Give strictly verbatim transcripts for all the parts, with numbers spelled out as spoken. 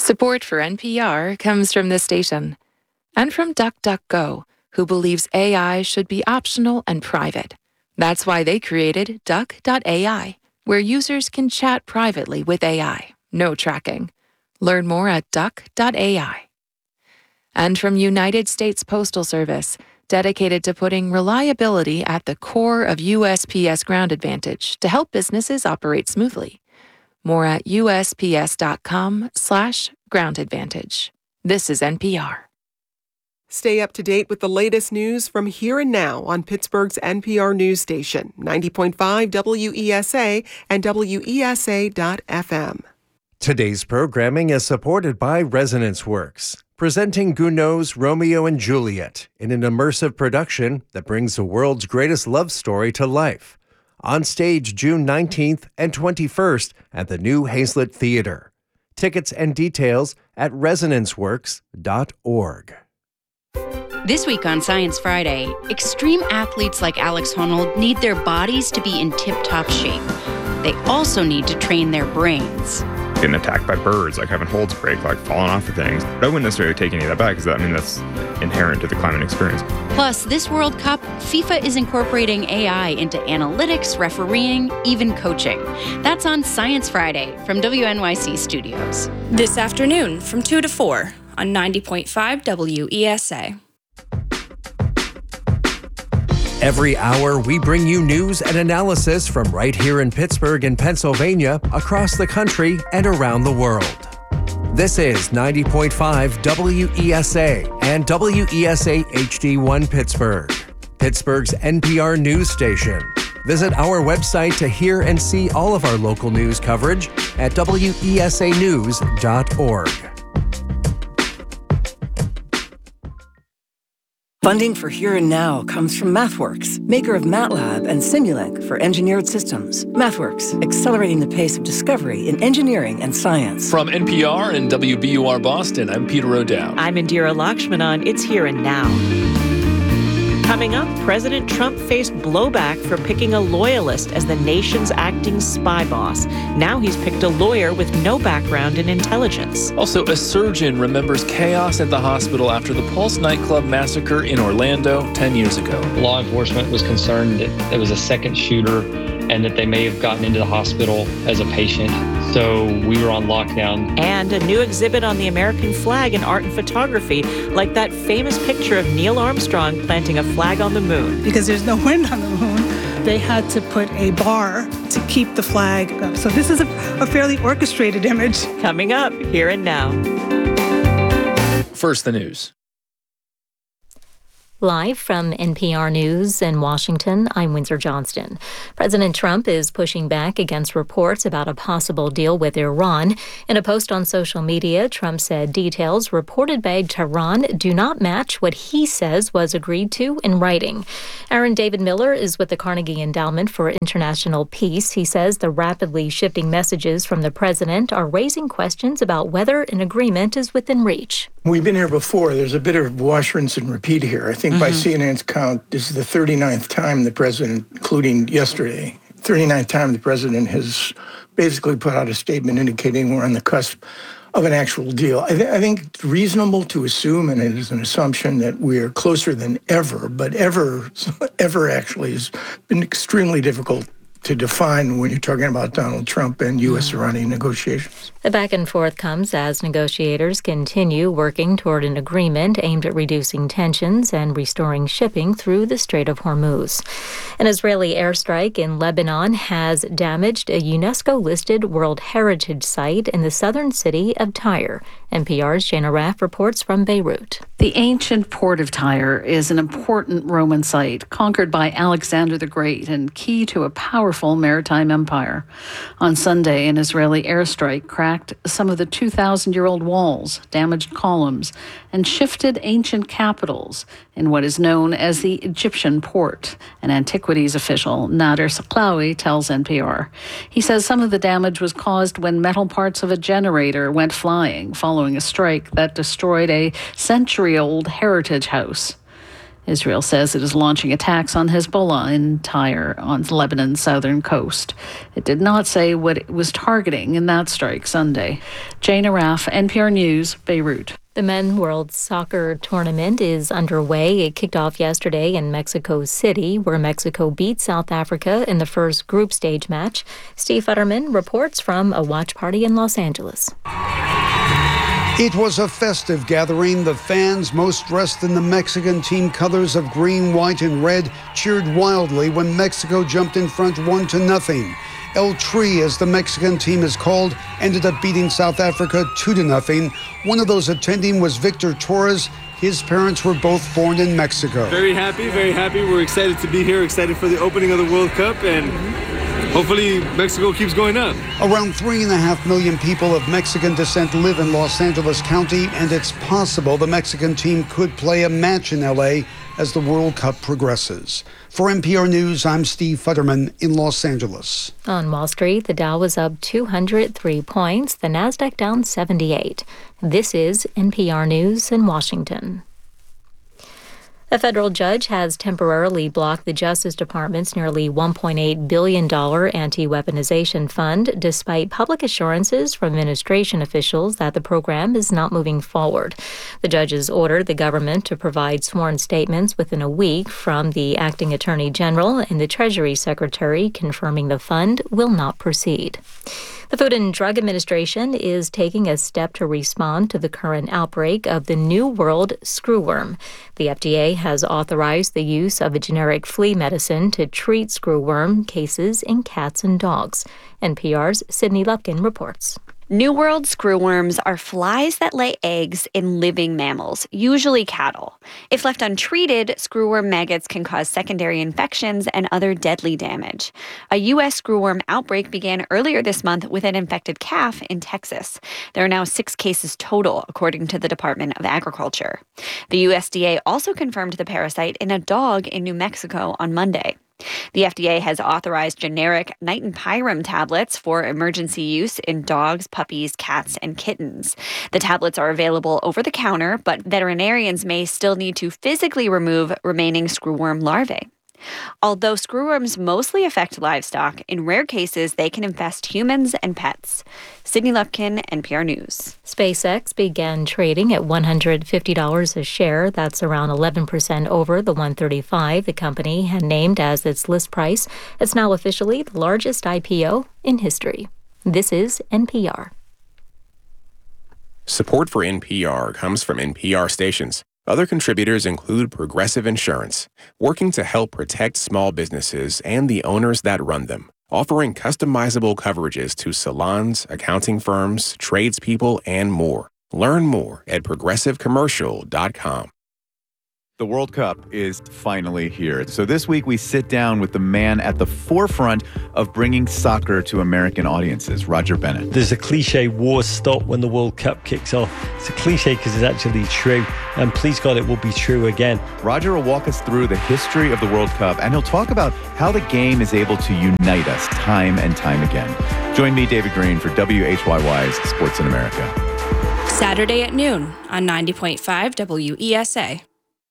Support for N P R comes from this station and from DuckDuckGo, who believes A I should be optional and private. That's why they created Duck dot A I, where users can chat privately with A I. No tracking. Learn more at Duck dot A I. And from United States Postal Service, dedicated to putting reliability at the core of U S P S Ground Advantage to help businesses operate smoothly. More at U S P S dot com slash ground advantage. This is N P R. Stay up to date with the latest news from here and now on Pittsburgh's N P R news station, ninety point five W E S A and W E S A dot F M. Today's programming is supported by Resonance Works, presenting Gounod's Romeo and Juliet in an immersive production that brings the world's greatest love story to life. On stage June nineteenth and twenty-first at the New Hazlitt Theater. Tickets and details at resonance works dot org. This week on Science Friday, extreme athletes like Alex Honnold need their bodies to be in tip-top shape. They also need to train their brains. Getting attacked by birds, like having holds break, like falling off of things. I wouldn't necessarily take any of that back because I mean that's inherent to the climate experience. Plus, this World Cup, FIFA is incorporating A I into analytics, refereeing, even coaching. That's on Science Friday from W N Y C Studios. This afternoon from two to four on ninety point five W E S A. Every hour, we bring you news and analysis from right here in Pittsburgh and Pennsylvania, across the country, and around the world. This is ninety point five W E S A and W E S A H D one Pittsburgh, Pittsburgh's N P R news station. Visit our website to hear and see all of our local news coverage at W E S A news dot org. Funding for Here and Now comes from MathWorks, maker of MATLAB and Simulink for engineered systems. MathWorks, accelerating the pace of discovery in engineering and science. From N P R and W B U R Boston, I'm Peter O'Dowd. I'm Indira Lakshmanan. It's Here and Now. Coming up, President Trump faced blowback for picking a loyalist as the nation's acting spy boss. Now he's picked a lawyer with no background in intelligence. Also, a surgeon remembers chaos at the hospital after the Pulse nightclub massacre in Orlando ten years ago. Law enforcement was concerned that there was a second shooter and that they may have gotten into the hospital as a patient. So we were on lockdown. And a new exhibit on the American flag in art and photography, like that famous picture of Neil Armstrong planting a flag on the moon. Because there's no wind on the moon, they had to put a bar to keep the flag up. So this is a, a fairly orchestrated image. Coming up, Here and Now. First, the news. Live from N P R News in Washington, I'm Windsor Johnston. President Trump is pushing back against reports about a possible deal with Iran. In a post on social media, Trump said details reported by Tehran do not match what he says was agreed to in writing. Aaron David Miller is with the Carnegie Endowment for International Peace. He says the rapidly shifting messages from the president are raising questions about whether an agreement is within reach. We've been here before. There's a bit of wash, rinse, and repeat here. I think mm-hmm. by C N N's count, this is the thirty-ninth time the president, including yesterday, thirty-ninth time the president has basically put out a statement indicating we're on the cusp of an actual deal. I, th- I think it's reasonable to assume, and it is an assumption, that we're closer than ever, but ever, ever actually has been extremely difficult to define when you're talking about Donald Trump and U S Iranian negotiations. The back and forth comes as negotiators continue working toward an agreement aimed at reducing tensions and restoring shipping through the Strait of Hormuz. An Israeli airstrike in Lebanon has damaged a UNESCO-listed World Heritage Site in the southern city of Tyre. N P R's Jana Raff reports from Beirut. The ancient port of Tyre is an important Roman site conquered by Alexander the Great and key to a powerful maritime empire. On Sunday, an Israeli airstrike cracked some of the two thousand year old walls, damaged columns, and shifted ancient capitals in what is known as the Egyptian port. An antiquities official, Nader Saklawi, tells N P R. He says some of the damage was caused when metal parts of a generator went flying following a strike that destroyed a century-old heritage house. Israel says it is launching attacks on Hezbollah in Tyre on Lebanon's southern coast. It did not say what it was targeting in that strike Sunday. Jane Araf, N P R News, Beirut. The Men's World Soccer Tournament is underway. It kicked off yesterday in Mexico City, where Mexico beat South Africa in the first group stage match. Steve Futterman reports from a watch party in Los Angeles. It was a festive gathering. The fans, most dressed in the Mexican team colors of green, white, and red, cheered wildly when Mexico jumped in front one to nothing. El Tri, as the Mexican team is called, ended up beating South Africa two to nothing. One of those attending was Victor Torres. His parents were both born in Mexico. Very happy, very happy. We're excited to be here, excited for the opening of the World Cup, and hopefully Mexico keeps going up. Around three and a half million people of Mexican descent live in Los Angeles County, and it's possible the Mexican team could play a match in L A as the World Cup progresses. For N P R News, I'm Steve Futterman in Los Angeles. On Wall Street, the Dow was up two hundred three points, the Nasdaq down seventy-eight. This is N P R News in Washington. A federal judge has temporarily blocked the Justice Department's nearly one point eight billion dollars anti-weaponization fund, despite public assurances from administration officials that the program is not moving forward. The judge has ordered the government to provide sworn statements within a week from the acting attorney general and the Treasury Secretary confirming the fund will not proceed. The Food and Drug Administration is taking a step to respond to the current outbreak of the New World screwworm. The F D A has authorized the use of a generic flea medicine to treat screwworm cases in cats and dogs. N P R's Sydney Lufkin reports. New World screwworms are flies that lay eggs in living mammals, usually cattle. If left untreated, screwworm maggots can cause secondary infections and other deadly damage. A U S screwworm outbreak began earlier this month with an infected calf in Texas. There are now six cases total, according to the Department of Agriculture. The U S D A also confirmed the parasite in a dog in New Mexico on Monday. The F D A has authorized generic Nitenpyram tablets for emergency use in dogs, puppies, cats, and kittens. The tablets are available over the counter, but veterinarians may still need to physically remove remaining screwworm larvae. Although screwworms mostly affect livestock, in rare cases they can infest humans and pets. Sydney Lufkin, N P R News. SpaceX began trading at one hundred fifty dollars a share. That's around eleven percent over the one hundred thirty-five dollars the company had named as its list price. It's now officially the largest I P O in history. This is N P R. Support for N P R comes from N P R stations. Other contributors include Progressive Insurance, working to help protect small businesses and the owners that run them, offering customizable coverages to salons, accounting firms, tradespeople, and more. Learn more at progressive commercial dot com. The World Cup is finally here. So this week we sit down with the man at the forefront of bringing soccer to American audiences, Roger Bennett. There's a cliche, wars stop when the World Cup kicks off. It's a cliche because it's actually true, and please God it will be true again. Roger will walk us through the history of the World Cup, and he'll talk about how the game is able to unite us time and time again. Join me, David Green, for W H Y Y's Sports in America. Saturday at noon on ninety point five W E S A.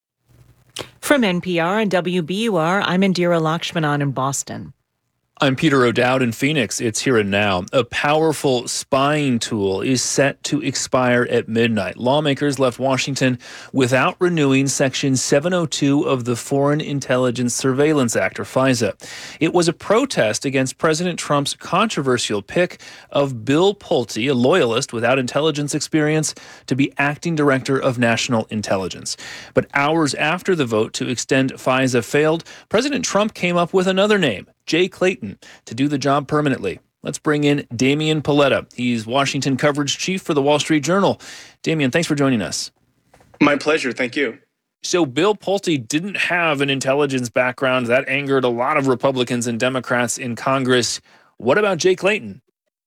From N P R and W B U R, I'm Indira Lakshmanan in Boston. I'm Peter O'Dowd in Phoenix. It's here and now. A powerful spying tool is set to expire at midnight. Lawmakers left Washington without renewing Section seven oh two of the Foreign Intelligence Surveillance Act, or FISA. It was a protest against President Trump's controversial pick of Bill Pulte, a loyalist without intelligence experience, to be acting director of national intelligence. But hours after the vote to extend FISA failed, President Trump came up with another name, Jay Clayton, to do the job permanently. Let's bring in Damian Paletta. He's Washington coverage chief for the Wall Street Journal. Damian, thanks for joining us. My pleasure. Thank you. So Bill Pulte didn't have an intelligence background. That angered a lot of Republicans and Democrats in Congress. What about Jay Clayton?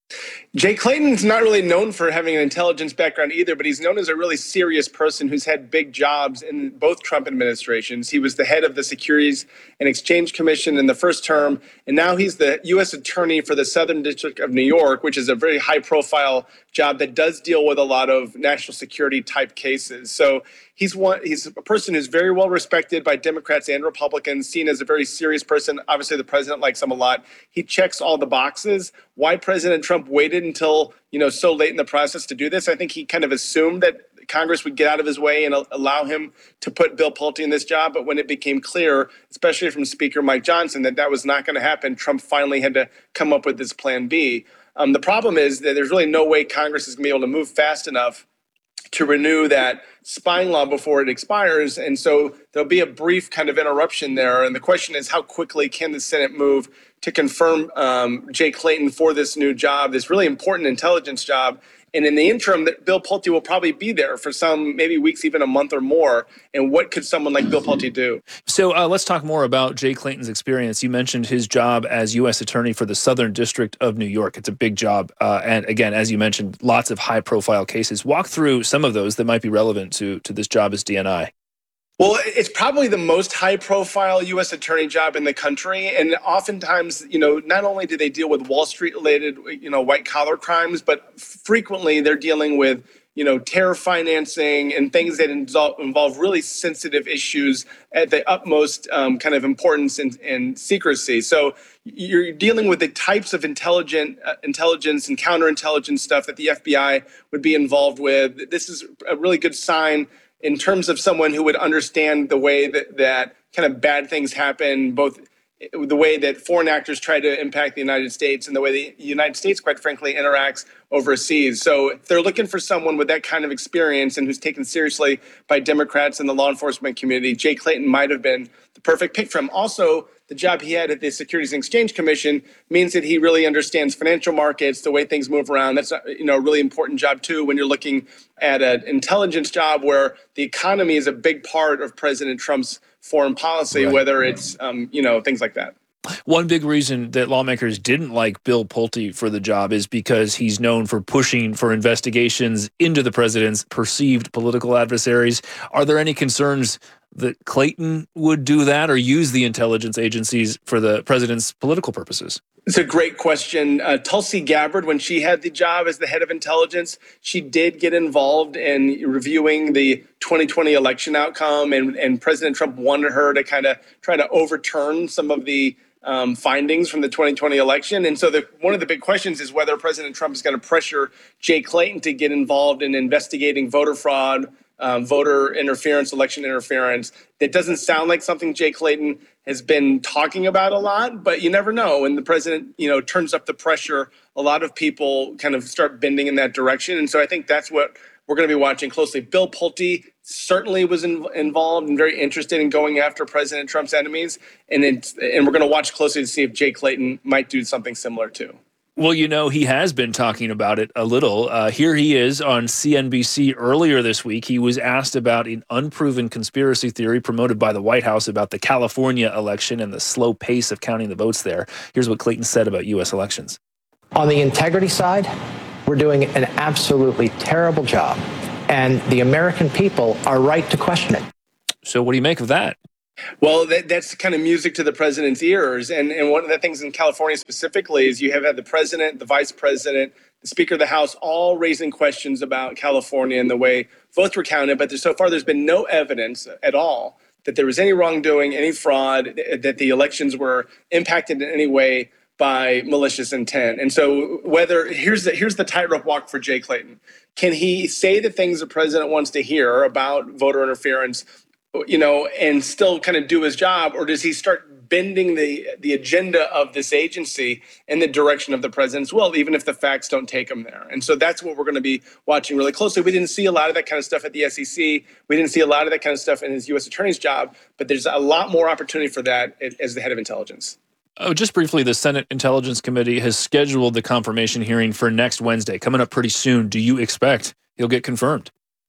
Jay Clayton's not really known for having an intelligence background either, but he's known as a really serious person who's had big jobs in both Trump administrations. He was the head of the Securities and Exchange Commission in the first term, and now he's the U S attorney for the Southern District of New York, which is a very high-profile job that does deal with a lot of national security type cases. So he's one, he's a person who's very well respected by Democrats and Republicans, seen as a very serious person. Obviously, the president likes him a lot. He checks all the boxes. Why President Trump waited until, you know, so late in the process to do this? I think he kind of assumed that Congress would get out of his way and allow him to put Bill Pulte in this job. But when it became clear, especially from Speaker Mike Johnson, that that was not going to happen, Trump finally had to come up with this plan B. Um, the problem is that there's really no way Congress is going to be able to move fast enough to renew that spying law before it expires. And so there'll be a brief kind of interruption there. And the question is, how quickly can the Senate move to confirm um, Jay Clayton for this new job, this really important intelligence job? And in the interim, that Bill Pulte will probably be there for some, maybe weeks, even a month or more. And what could someone like Bill Pulte do? So uh, let's talk more about Jay Clayton's experience. You mentioned his job as U S attorney for the Southern District of New York. It's a big job. Uh, and again, as you mentioned, lots of high-profile cases. Walk through some of those that might be relevant to, to this job as D N I. Well, it's probably the most high-profile U S attorney job in the country, and oftentimes, you know, not only do they deal with Wall Street-related, you know, white-collar crimes, but frequently they're dealing with, you know, terror financing and things that involve really sensitive issues at the utmost um, kind of importance and, and secrecy. So you're dealing with the types of intelligent uh, intelligence and counterintelligence stuff that the F B I would be involved with. This is a really good sign in terms of someone who would understand the way that, that kind of bad things happen, both the way that foreign actors try to impact the United States and the way the United States, quite frankly, interacts overseas. So if they're looking for someone with that kind of experience and who's taken seriously by Democrats and the law enforcement community, Jay Clayton might have been the perfect pick for him. Also, the job he had at the Securities and Exchange Commission means that he really understands financial markets, the way things move around. That's, you know, a really important job, too, when you're looking at an intelligence job where the economy is a big part of President Trump's foreign policy, right, whether it's, um, you know, things like that. One big reason that lawmakers didn't like Bill Pulte for the job is because he's known for pushing for investigations into the president's perceived political adversaries. Are there any concerns that Clayton would do that or use the intelligence agencies for the president's political purposes? It's a great question. Uh, Tulsi Gabbard, when she had the job as the head of intelligence, she did get involved in reviewing the twenty twenty election outcome, and, and President Trump wanted her to kind of try to overturn some of the um, findings from the twenty twenty election. And so the, one of the big questions is whether President Trump is going to pressure Jay Clayton to get involved in investigating voter fraud, Um, voter interference, election interference. That doesn't sound like something Jay Clayton has been talking about a lot, but you never know. When the president, you know, turns up the pressure, a lot of people kind of start bending in that direction. And so I think that's what we're going to be watching closely. Bill Pulte certainly was in, involved and very interested in going after President Trump's enemies. And, it's, and we're going to watch closely to see if Jay Clayton might do something similar too. Well, you know, he has been talking about it a little. Uh, here he is on C N B C earlier this week. He was asked about an unproven conspiracy theory promoted by the White House about the California election and the slow pace of counting the votes there. Here's what Clayton said about U S elections. On the integrity side, we're doing an absolutely terrible job, and the American people are right to question it. So what do you make of that? Well, that, that's kind of music to the president's ears. And, and one of the things in California specifically is you have had the president, the vice president, the Speaker of the House, all raising questions about California and the way votes were counted. But there's, so far, there's been no evidence at all that there was any wrongdoing, any fraud, that the elections were impacted in any way by malicious intent. And so whether here's the, here's the tightrope walk for Jay Clayton. Can he say the things the president wants to hear about voter interference, you know, and still kind of do his job, or does he start bending the the agenda of this agency in the direction of the president's will, even if the facts don't take him there? And so that's what we're going to be watching really closely. We didn't see a lot of that kind of stuff at the S E C. We didn't see a lot of that kind of stuff in his U S attorney's job, but there's a lot more opportunity for that as the head of intelligence. Oh, just briefly, the Senate Intelligence Committee has scheduled the confirmation hearing for next Wednesday, coming up pretty soon. Do you expect he'll get confirmed?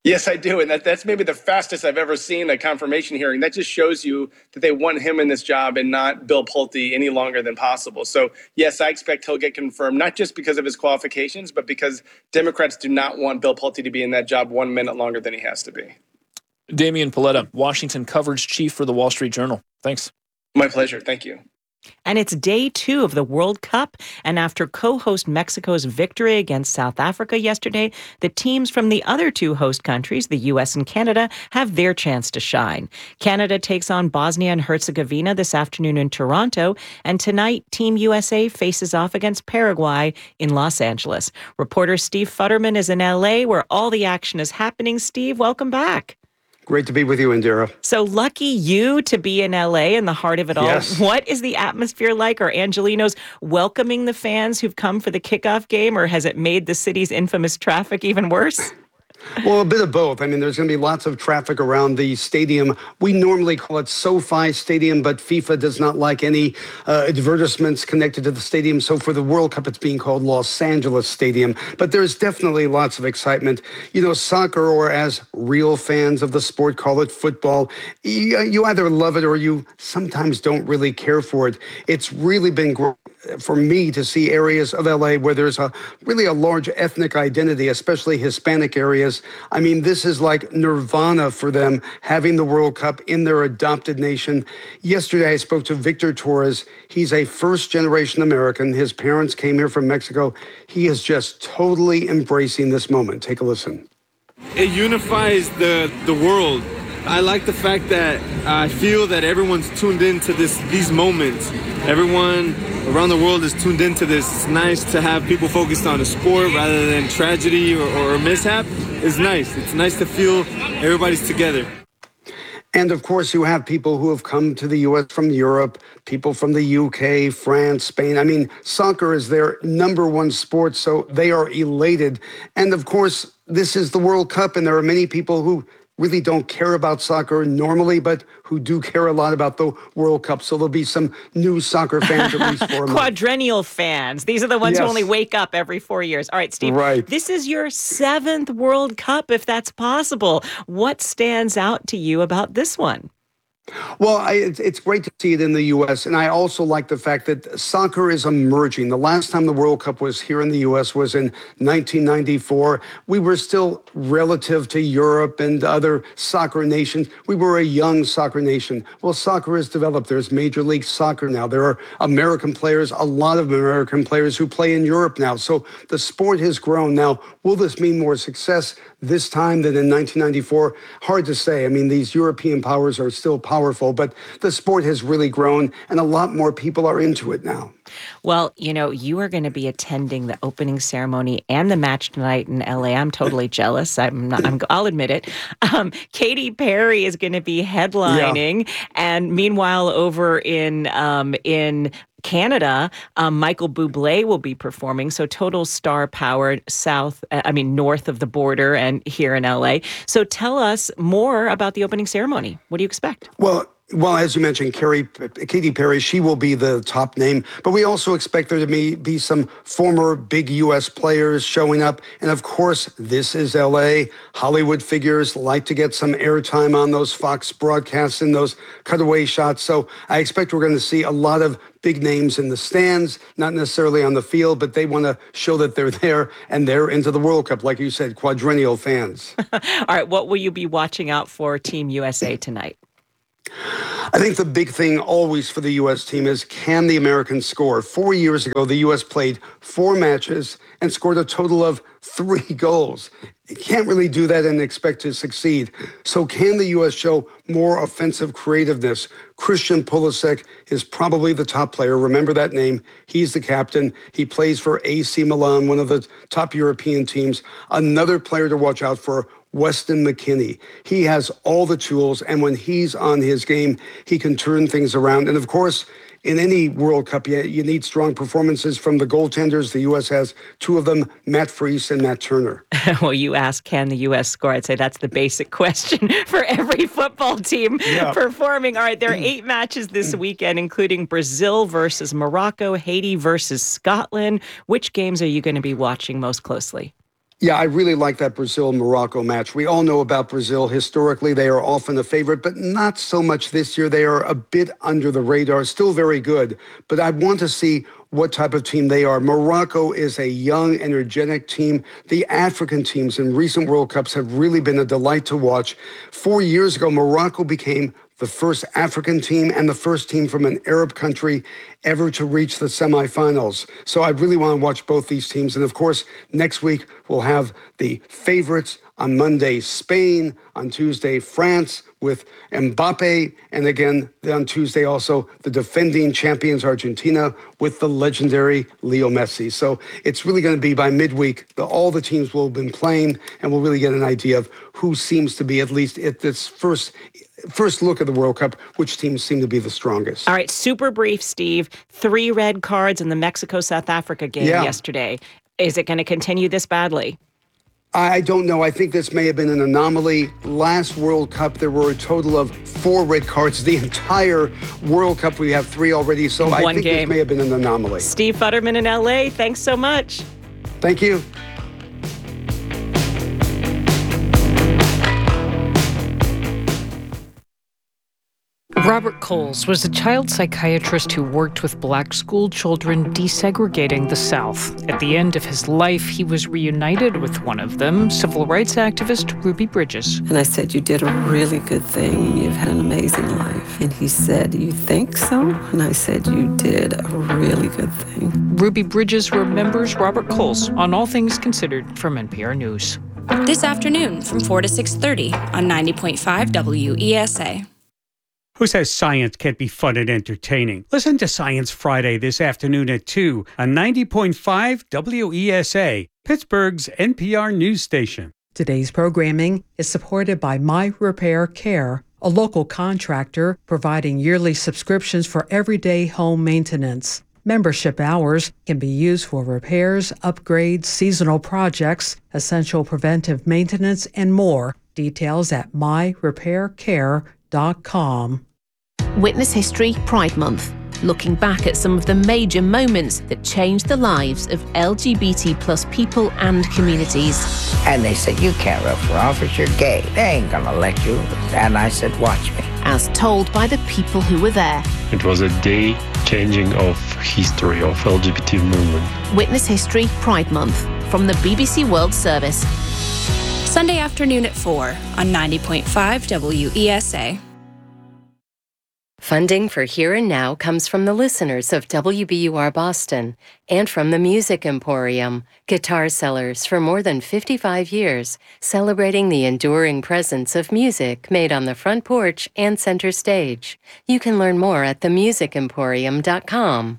Yes, I do. And that, that's maybe the fastest I've ever seen a confirmation hearing. That just shows you that they want him in this job and not Bill Pulte any longer than possible. So, yes, I expect he'll get confirmed, not just because of his qualifications, but because Democrats do not want Bill Pulte to be in that job one minute longer than he has to be. Damian Paletta, Washington coverage chief for the Wall Street Journal. Thanks. My pleasure. Thank you. And it's day two of the World Cup. And after co-host Mexico's victory against South Africa yesterday, the teams from the other two host countries, the U S and Canada, have their chance to shine. Canada takes on Bosnia and Herzegovina this afternoon in Toronto. And tonight, Team U S A faces off against Paraguay in Los Angeles. Reporter Steve Futterman is in L A, where all the action is happening. Steve, welcome back. Great to be with you, Indira. So lucky you to be in L A in the heart of it all. Yes. What is the atmosphere like? Are Angelinos welcoming the fans who've come for the kickoff game, or has it made the city's infamous traffic even worse? Well, a bit of both. I mean, there's going to be lots of traffic around the stadium. We normally call it SoFi Stadium, but FIFA does not like any uh, advertisements connected to the stadium. So for the World Cup, it's being called Los Angeles Stadium. But there's definitely lots of excitement. You know, soccer, or as real fans of the sport call it, football, you, you either love it or you sometimes don't really care for it. It's really been great for me to see areas of L A where there's a really a large ethnic identity, especially Hispanic areas. I mean, this is like nirvana for them, having the World Cup in their adopted nation. Yesterday, I spoke to Victor Torres. He's a first-generation American. His parents came here from Mexico. He is just totally embracing this moment. Take a listen. It unifies the, the world. I like the fact that I feel that everyone's tuned into this these moments. Everyone around the world is tuned into this. It's nice to have people focused on a sport rather than tragedy or, or a mishap. It's nice. It's nice to feel everybody's together. And of course, you have people who have come to the U S from Europe, people from the U K, France, Spain. I mean, soccer is their number one sport, so they are elated. And of course, this is the World Cup, and there are many people who really don't care about soccer normally, but who do care a lot about the World Cup. So there'll be some new soccer fans at least for a month. Quadrennial fans. These are the ones Yes. who only wake up every four years. All right, Steve. Right. This is your seventh World Cup, if that's possible. What stands out to you about this one? Well, I, it's, it's great to see it in the U S, and I also like the fact that soccer is emerging. The last time the World Cup was here in the U S was in nineteen ninety-four. We were still relative to Europe and other soccer nations. We were a young soccer nation. Well, soccer has developed. There's Major League Soccer now. There are American players, a lot of American players who play in Europe now. So the sport has grown. Now, will this mean more success this time than in nineteen ninety-four? Hard to say. I mean, these European powers are still powerful, but the sport has really grown, and a lot more people are into it now. Well, you know, you are going to be attending the opening ceremony and the match tonight in L A. I'm totally jealous. I'm not, I'm, I'll admit it. Um, Katy Perry is going to be headlining. Yeah. And meanwhile, over in um, in Canada, um, Michael Bublé will be performing. So total star power south, I mean, north of the border and here in L A. So tell us more about the opening ceremony. What do you expect? Well, Well, as you mentioned, Carrie, Katy Perry, she will be the top name. But we also expect there to be, be some former big U S players showing up. And of course, this is L A. Hollywood figures like to get some airtime on those Fox broadcasts and those cutaway shots. So I expect we're going to see a lot of big names in the stands, not necessarily on the field, but they want to show that they're there and they're into the World Cup. Like you said, quadrennial fans. All right, what will you be watching out for Team U S A tonight? I think the big thing always for the U S team is, can the Americans score? Four years ago, the U S played four matches and scored a total of three goals. You can't really do that and expect to succeed. So can the U S show more offensive creativeness? Christian Pulisic is probably the top player. Remember that name. He's the captain. He plays for A C Milan, one of the top European teams. Another player to watch out for, Weston McKennie. He has all the tools, and when he's on his game, he can turn things around. And of course, in any World Cup, you, you need strong performances from the goaltenders. The U S has two of them, Matt Freese and Matt Turner. Well, you ask, can the U S score? I'd say that's the basic question for every football team yeah. performing. All right, there are eight matches this weekend, including Brazil versus Morocco, Haiti versus Scotland. Which games are you going to be watching most closely? Yeah, I really like that Brazil-Morocco match. We all know about Brazil. Historically, they are often a favorite, but not so much this year. They are a bit under the radar, still very good. But I want to see what type of team they are. Morocco is a young, energetic team. The African teams in recent World Cups have really been a delight to watch. Four years ago, Morocco became the first African team and the first team from an Arab country ever to reach the semifinals. So I really want to watch both these teams. And of course, next week, we'll have the favorites. On Monday, Spain. On Tuesday, France with Mbappe. And again, on Tuesday, also the defending champions, Argentina, with the legendary Leo Messi. So it's really going to be by midweek, the, all the teams will have been playing, and we'll really get an idea of who seems to be, at least at this first first look at the World Cup, which teams seem to be the strongest. All right, super brief, Steve. Three red cards in the Mexico-South Africa game Yeah. yesterday. Is it going to continue this badly? I don't know. I think this may have been an anomaly. Last World Cup, there were a total of four red cards. The entire World Cup, we have three already. So I One think game. this may have been an anomaly. Steve Futterman in L A, thanks so much. Thank you. Robert Coles was a child psychiatrist who worked with black school children desegregating the South. At the end of his life, he was reunited with one of them, civil rights activist Ruby Bridges. And I said, "You did a really good thing. You've had an amazing life." And he said, "You think so?" And I said, "You did a really good thing." Ruby Bridges remembers Robert Coles on All Things Considered from N P R News. This afternoon from four to six thirty on ninety point five W E S A. Who says science can't be fun and entertaining? Listen to Science Friday this afternoon at two on ninety point five W E S A, Pittsburgh's N P R news station. Today's programming is supported by My Repair Care, a local contractor providing yearly subscriptions for everyday home maintenance. Membership hours can be used for repairs, upgrades, seasonal projects, essential preventive maintenance, and more. Details at my repair care dot com. Witness History Pride Month, looking back at some of the major moments that changed the lives of L G B T plus people and communities. And they said, "You can't run for office, you're gay. They ain't gonna let you." And I said, "Watch me." As told by the people who were there. It was a day changing of history of L G B T movement. Witness History Pride Month from the B B C World Service. Sunday afternoon at four on ninety point five W E S A. Funding for Here and Now comes from the listeners of W B U R Boston and from the Music Emporium, guitar sellers for more than fifty-five years, celebrating the enduring presence of music made on the front porch and center stage. You can learn more at the music emporium dot com.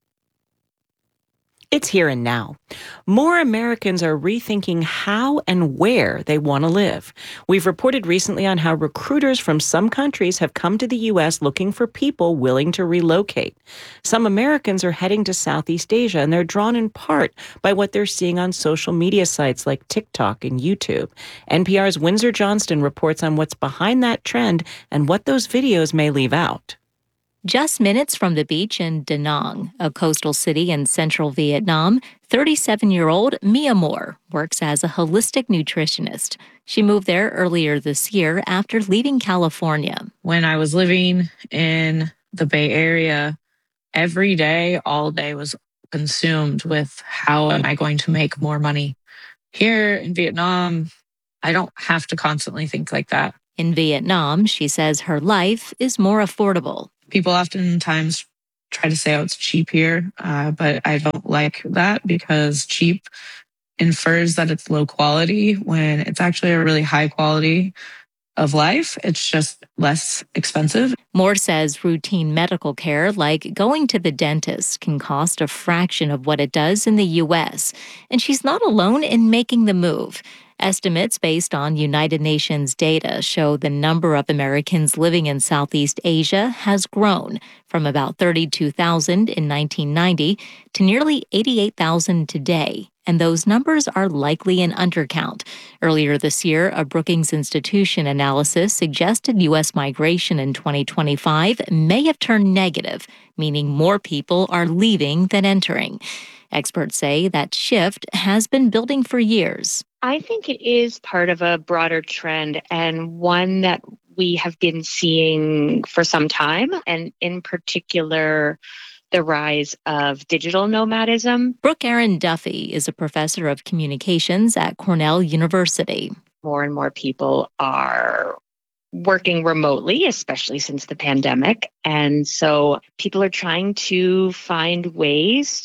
It's here and now. More Americans are rethinking how and where they want to live. We've reported recently on how recruiters from some countries have come to the U S looking for people willing to relocate. Some Americans are heading to Southeast Asia, and they're drawn in part by what they're seeing on social media sites like TikTok and YouTube. N P R's Windsor Johnston reports on what's behind that trend and what those videos may leave out. Just minutes from the beach in Da Nang, a coastal city in central Vietnam, thirty-seven-year-old Mia Moore works as a holistic nutritionist. She moved there earlier this year after leaving California. When I was living in the Bay Area, every day, all day was consumed with how am I going to make more money? Here in Vietnam, I don't have to constantly think like that. In Vietnam, she says her life is more affordable. People oftentimes try to say, oh, it's cheap here, uh, but I don't like that because cheap infers that it's low quality when it's actually a really high quality of life. It's just less expensive. Moore says routine medical care like going to the dentist can cost a fraction of what it does in the U S, and she's not alone in making the move. Estimates based on United Nations data show the number of Americans living in Southeast Asia has grown from about thirty-two thousand in nineteen ninety to nearly eighty-eight thousand today, and those numbers are likely an undercount. Earlier this year, a Brookings Institution analysis suggested U S migration in twenty twenty-five may have turned negative, meaning more people are leaving than entering. Experts say that shift has been building for years. I think it is part of a broader trend and one that we have been seeing for some time, and in particular, the rise of digital nomadism. Brooke Aaron Duffy is a professor of communications at Cornell University. More and more people are working remotely, especially since the pandemic. And so people are trying to find ways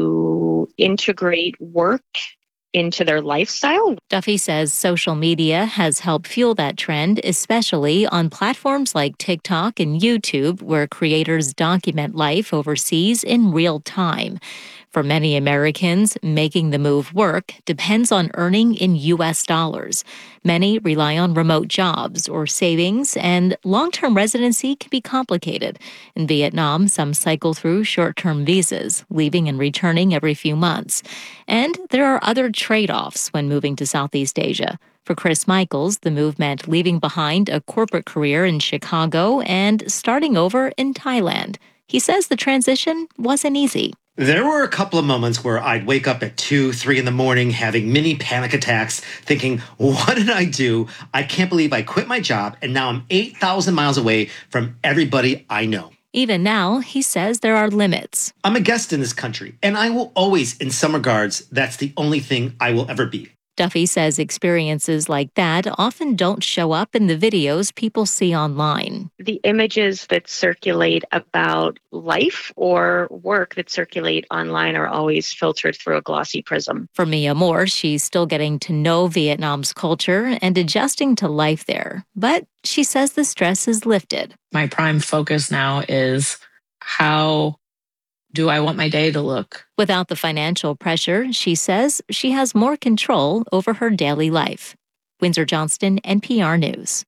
to integrate work into their lifestyle. Duffy says social media has helped fuel that trend, especially on platforms like TikTok and YouTube, where creators document life overseas in real time. For many Americans, making the move work depends on earning in U S dollars. Many rely on remote jobs or savings, and long-term residency can be complicated. In Vietnam, some cycle through short-term visas, leaving and returning every few months. And there are other trade-offs when moving to Southeast Asia. For Chris Michaels, the move meant leaving behind a corporate career in Chicago and starting over in Thailand. He says the transition wasn't easy. There were a couple of moments where I'd wake up at two, three in the morning having mini panic attacks, thinking, what did I do? I can't believe I quit my job, and now I'm eight thousand miles away from everybody I know. Even now, he says there are limits. I'm a guest in this country, and I will always, in some regards, that's the only thing I will ever be. Duffy says experiences like that often don't show up in the videos people see online. The images that circulate about life or work that circulate online are always filtered through a glossy prism. For Mia Moore, she's still getting to know Vietnam's culture and adjusting to life there. But she says the stress is lifted. My prime focus now is how do I want my day to look? Without the financial pressure, she says she has more control over her daily life. Windsor Johnston, N P R News.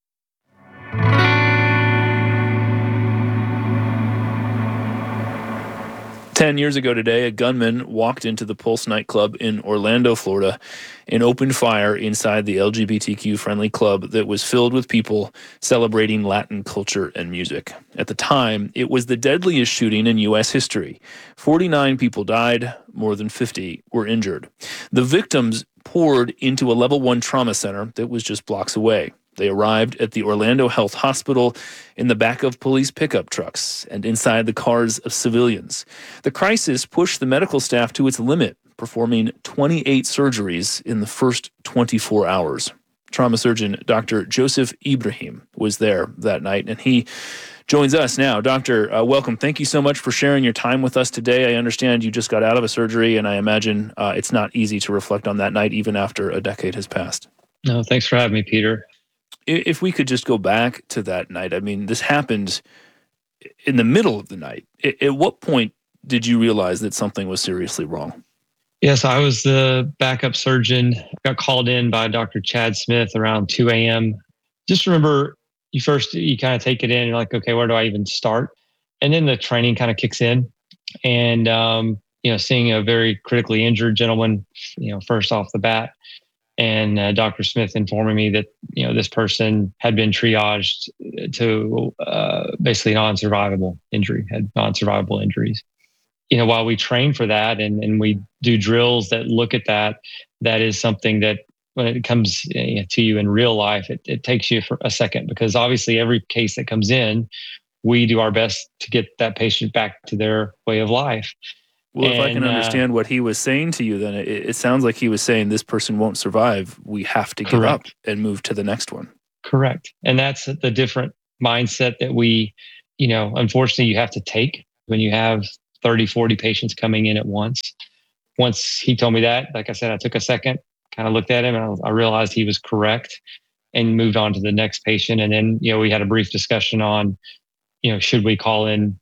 Ten years ago today, a gunman walked into the Pulse nightclub in Orlando, Florida, and opened fire inside the L G B T Q-friendly club that was filled with people celebrating Latin culture and music. At the time, it was the deadliest shooting in U S history. forty-nine people died, more than fifty were injured. The victims poured into a level one trauma center that was just blocks away. They arrived at the Orlando Health Hospital in the back of police pickup trucks and inside the cars of civilians. The crisis pushed the medical staff to its limit, performing twenty-eight surgeries in the first twenty-four hours. Trauma surgeon Doctor Joseph Ibrahim was there that night, and he joins us now. Doctor, uh, welcome. Thank you so much for sharing your time with us today. I understand you just got out of a surgery, and I imagine uh, it's not easy to reflect on that night even after a decade has passed. No, thanks for having me, Peter. If we could just go back to that night, I mean, this happened in the middle of the night. At what point did you realize that something was seriously wrong? Yes, I was the backup surgeon. Got called in by Doctor Chad Smith around two a.m. Just remember, you first, you kind of take it in. You're like, okay, where do I even start? And then the training kind of kicks in. And, um, you know, seeing a very critically injured gentleman, you know, first off the bat, and uh, Doctor Smith informing me that, you know, this person had been triaged to uh, basically non-survivable injury, had non-survivable injuries. You know, while we train for that and, and we do drills that look at that, that is something that when it comes you know, to you in real life, it, it takes you for a second, because obviously every case that comes in, we do our best to get that patient back to their way of life. Well, if and, I can understand uh, what he was saying to you, then it, it sounds like he was saying this person won't survive. We have to give up and move to the next one. Correct. And that's the different mindset that we, you know, unfortunately you have to take when you have thirty, forty patients coming in at once. Once he told me that, like I said, I took a second, kind of looked at him, and I, I realized he was correct and moved on to the next patient. And then, you know, we had a brief discussion on, you know, should we call in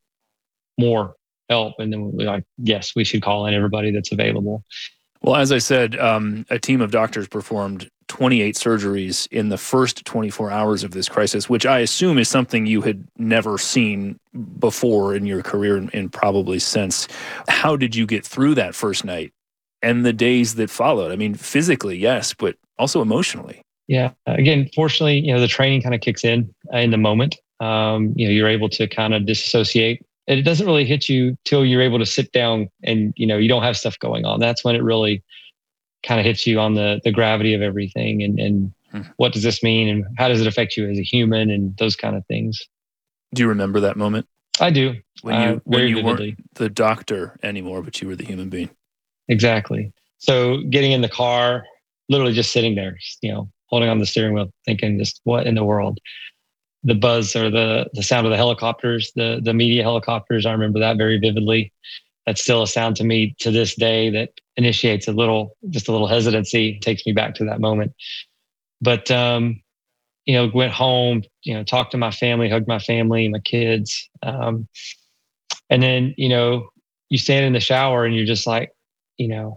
more help? And then we were like, yes, we should call in everybody that's available. Well, as I said, um, a team of doctors performed twenty-eight surgeries in the first twenty-four hours of this crisis, which I assume is something you had never seen before in your career and, and probably since. How did you get through that first night and the days that followed? I mean, physically, yes, but also emotionally. Yeah. Again, fortunately, you know, the training kind of kicks in uh, in the moment. Um, you know, you're able to kind of disassociate it doesn't really hit you till you're able to sit down and, you know, you don't have stuff going on. That's when it really kind of hits you on the the gravity of everything and, and hmm. what does this mean and how does it affect you as a human and those kind of things. Do you remember that moment? I do. When you, uh, when you vividly. weren't the doctor anymore, but you were the human being. Exactly. So getting in the car, literally just sitting there, you know, holding on the steering wheel, thinking just what in the world? The buzz or the the sound of the helicopters, the the media helicopters. I remember that very vividly. That's still a sound to me to this day that initiates a little, just a little hesitancy, takes me back to that moment. But, um, you know, went home, you know, talked to my family, hugged my family, my kids. Um, and then, you know, you stand in the shower and you're just like, you know,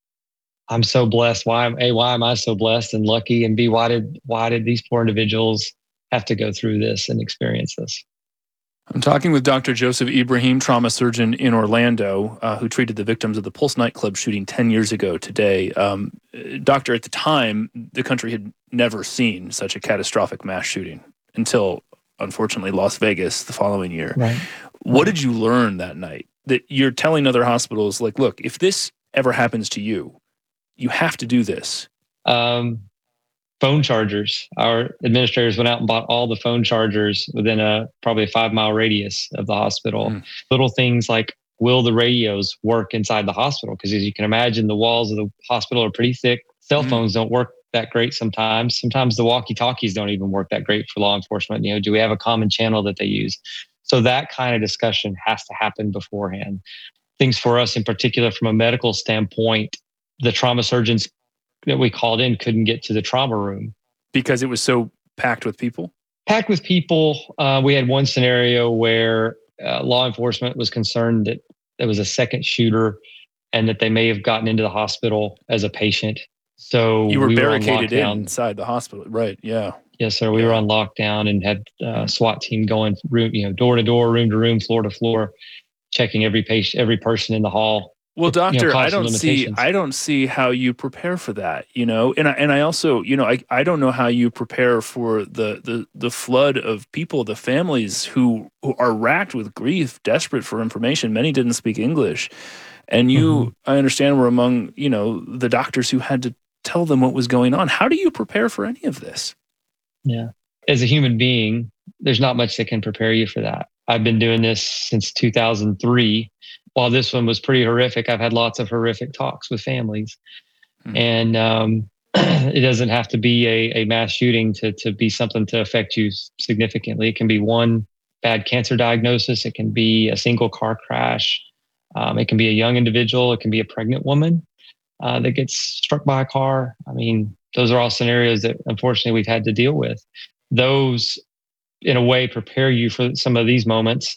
I'm so blessed. Why, A, why am I so blessed and lucky? And B, why did, why did these poor individuals have to go through this and experience this? I'm talking with Doctor Joseph Ibrahim, trauma surgeon in Orlando, uh, who treated the victims of the Pulse nightclub shooting ten years ago today. Um, doctor, at the time, the country had never seen such a catastrophic mass shooting until, unfortunately, Las Vegas the following year. Right. What did you learn that night? That you're telling other hospitals, like, look, if this ever happens to you, you have to do this. Um, phone chargers. Our administrators went out and bought all the phone chargers within a probably a five mile radius of the hospital. Mm. Little things like, will the radios work inside the hospital? Because as you can imagine, the walls of the hospital are pretty thick. Cell phones mm. don't work that great sometimes. Sometimes the walkie-talkies don't even work that great for law enforcement. You know, do we have a common channel that they use? So that kind of discussion has to happen beforehand. Things for us in particular, from a medical standpoint, the trauma surgeons that we called in couldn't get to the trauma room. Because it was so packed with people? Packed with people. Uh, we had one scenario where uh, law enforcement was concerned that there was a second shooter and that they may have gotten into the hospital as a patient. So you were we barricaded were in inside the hospital, right? Yeah. Yes, sir. We yeah. were on lockdown and had uh, SWAT team going room, you know, door to door, room to room, floor to floor, checking every patient, every person in the hall. Well, doctor, you know, I don't see I don't see how you prepare for that, you know. And I and I also, you know, I, I don't know how you prepare for the the the flood of people, the families who, who are racked with grief, desperate for information. Many didn't speak English. And you, mm-hmm. I understand, were among, you know, the doctors who had to tell them what was going on. How do you prepare for any of this? Yeah. As a human being, there's not much that can prepare you for that. I've been doing this since two thousand three. While this one was pretty horrific, I've had lots of horrific talks with families. Hmm. And um, it doesn't have to be a, a mass shooting to, to be something to affect you significantly. It can be one bad cancer diagnosis. It can be a single car crash. Um, it can be a young individual. It can be a pregnant woman uh, that gets struck by a car. I mean, those are all scenarios that unfortunately we've had to deal with. Those, in a way, prepare you for some of these moments.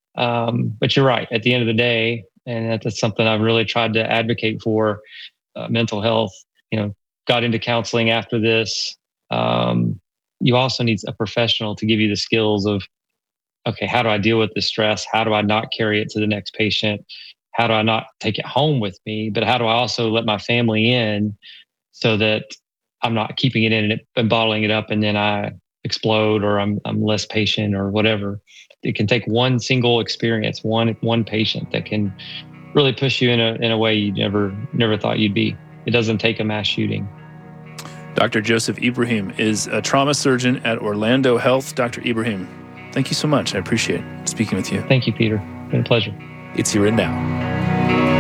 Um, but you're right. At the end of the day, and that's something I've really tried to advocate for, uh, mental health. You know, got into counseling after this. Um, you also need a professional to give you the skills of, okay, how do I deal with this stress? How do I not carry it to the next patient? How do I not take it home with me? But how do I also let my family in so that I'm not keeping it in and bottling it up, and then I explode, or I'm I'm less patient, or whatever. It can take one single experience, one one patient that can really push you in a in a way you never never thought you'd be. It doesn't take a mass shooting. Doctor Joseph Ibrahim is a trauma surgeon at Orlando Health. Doctor Ibrahim, thank you so much. I appreciate speaking with you. Thank you, Peter. It's been a pleasure. It's Here and Now.